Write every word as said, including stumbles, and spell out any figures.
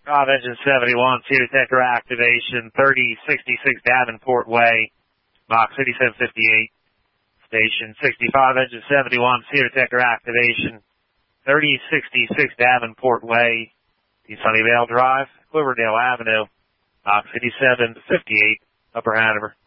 five engine seventy-one, Cedar Tecker activation, thirty sixty-six Davenport Way, Mach eighty-seven fifty-eight. Station sixty-five, engine seventy-one, Cedar Tecker activation, thirty sixty-six Davenport Way, Sunnyvale Drive, Quiverdale Avenue, Mach eighty-seven fifty-eight, Upper Hanover.